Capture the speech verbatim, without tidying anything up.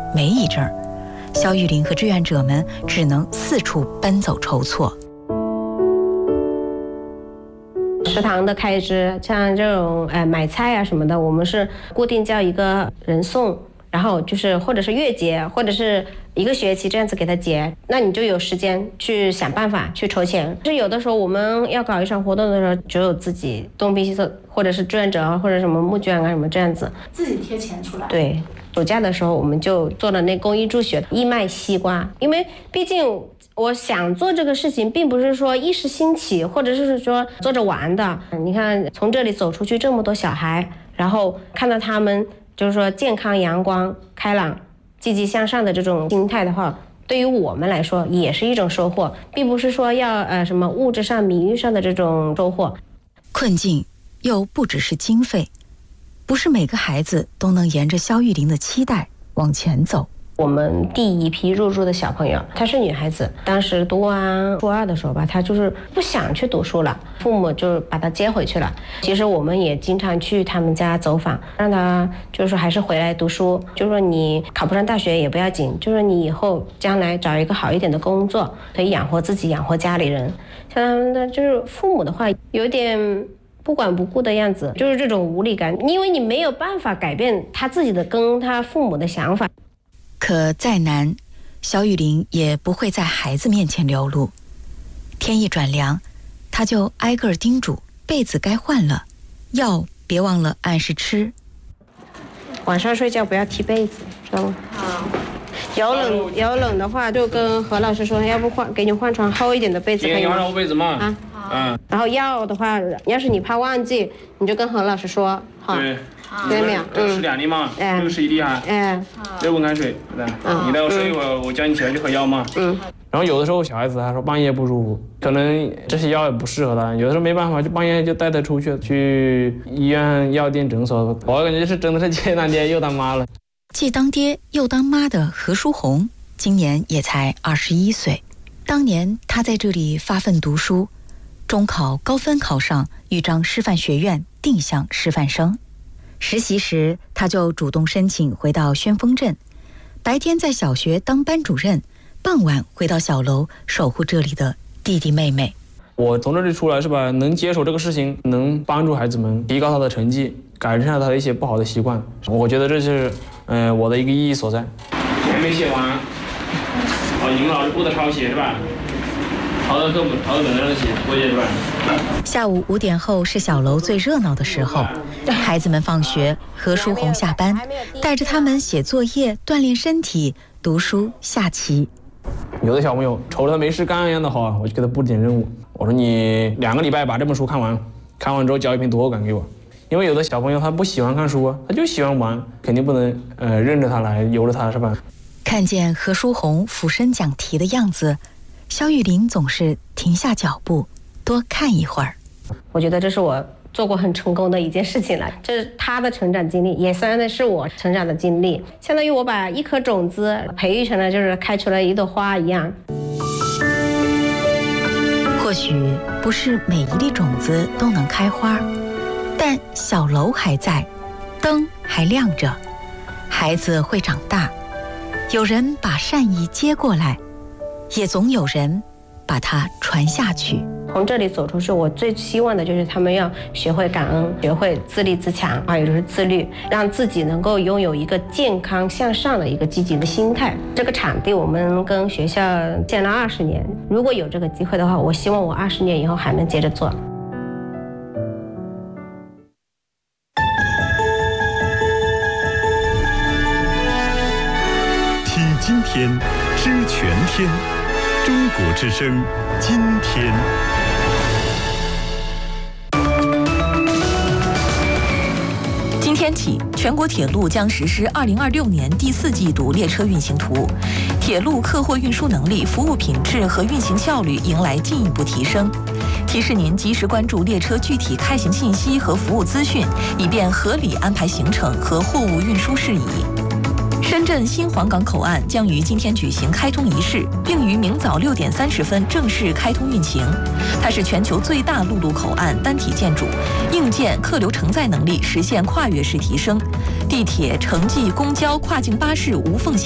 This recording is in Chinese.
没一阵儿，肖玉玲和志愿者们只能四处奔走筹措。 食堂的开支，像这种呃买菜啊什么的，我们是固定叫一个人送，然后就是或者是月结，或者是一个学期这样子给他结，那你就有时间去想办法去筹钱。是有的时候我们要搞一场活动的时候，只有自己东拼西凑，或者是志愿者或者什么募捐啊什么这样子， 自己贴钱出来。 对，暑假的时候我们就做了那公益助学，义卖西瓜，因为毕竟我想做这个事情，并不是说一时兴起，或者是说做着玩的。你看，从这里走出去这么多小孩，然后看到他们就是说健康、阳光、开朗、积极向上的这种心态的话，对于我们来说也是一种收获，并不是说要呃什么物质上、名誉上的这种收获。 困境又不只是经费，不是每个孩子都能沿着肖玉玲的期待往前走。 我们第一批入住的小朋友，她是女孩子，当时读完初二的时候吧，她就是不想去读书了，父母就把她接回去了。其实我们也经常去他们家走访，让她就是说还是回来读书，就是说你考不上大学也不要紧，就是说你以后将来找一个好一点的工作，可以养活自己，养活家里人。像他们的就是父母的话，有点不管不顾的样子，就是这种无力感，因为你没有办法改变他自己的跟他父母的想法。 可再难，肖玉玲也不会在孩子面前流露。天一转凉，她就挨个叮嘱被子该换了，药别忘了按时吃。 晚上睡觉不要踢被子，知道吗？好。有冷有冷的话，就跟何老师说，要不换给你换床厚一点的被子可以吗？ 今天换厚被子嘛。 啊。嗯。然后药的话，要是你怕忘记，你就跟何老师说，好。 对。 对没有？ 这个是两粒嘛，这个是一粒哈。嗯。热温开水，对吧？你待会睡一会儿，我叫你起来去喝药嘛。嗯。然后有的时候小孩子他说半夜不舒服，可能这些药也不适合他，有的时候没办法，就半夜就带他出去去医院、药店、诊所。我感觉是真的是既当爹又当妈了。 既当爹又当妈的何书红，今年也才二十一岁。当年他在这里发奋读书，中考高分考上豫章师范学院定向师范生。实习时，他就主动申请回到宣丰镇，白天在小学当班主任，傍晚回到小楼守护这里的弟弟妹妹。 我从这里出来是吧，能接手这个事情，能帮助孩子们提高他的成绩，改善他的一些不好的习惯，我觉得这是嗯、呃、我的一个意义所在。还没写完，哦，你们老师布的抄写是吧？抄的课本，抄的本子上写作业是吧？ 下午五点后是小楼最热闹的时候，孩子们放学，何书红下班，带着他们写作业、锻炼身体、读书、下棋。 有的小朋友瞅着他没事干一样的好，我就给他布点任务。我说你两个礼拜把这本书看完，看完之后交一瓶读后感给我。因为有的小朋友他不喜欢看书，他就喜欢玩，肯定不能呃任着他来，由着他是吧？ 看见何书红俯身讲题的样子，肖玉玲总是停下脚步，多看一会儿。 我觉得这是我做过很成功的一件事情了，这是他的成长经历，也算是我成长的经历，相当于我把一颗种子培育成了就是开出了一朵花一样。 或许不是每一粒种子都能开花，但小楼还在，灯还亮着，孩子会长大，有人把善意接过来，也总有人把它传下去。 从这里走出去，我最希望的就是他们要学会感恩，学会自立自强，还有就是自律，让自己能够拥有一个健康向上的一个积极的心态。这个场地我们跟学校建了二十年，如果有这个机会的话，我希望我二十年以后还能接着做。 听今天，知全天，中国之声，今天。 今天起，全国铁路将实施二零二六年第四季度列车运行图，铁路客货运输能力、服务品质和运行效率迎来进一步提升。提示您及时关注列车具体开行信息和服务资讯，以便合理安排行程和货物运输事宜。深圳新皇岗口岸将于今天举行开通仪式，并于明早六点三十分正式开通运行。它是全球最大陆路口岸单体建筑，硬件客流承载能力实现跨越式提升，地铁、城际、公交、跨境巴士无缝衔。